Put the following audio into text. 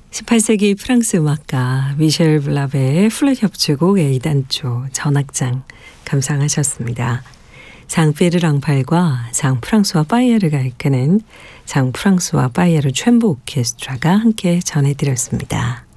18세기 프랑스 음악가 미셸 블라베의 플룻 협주곡 A단조 전악장 감상하셨습니다. 장 페르랑팔과 장 프랑스와 파이에르가 이끄는 장 프랑스와 파이에르 챔버 오케스트라가 함께 전해드렸습니다.